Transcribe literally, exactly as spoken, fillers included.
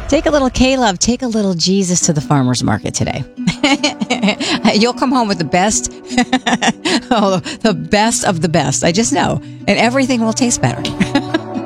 Take a little K-Love, take a little Jesus to the farmer's market today. You'll come home with the best, oh, the best of the best. I just know. And everything will taste better.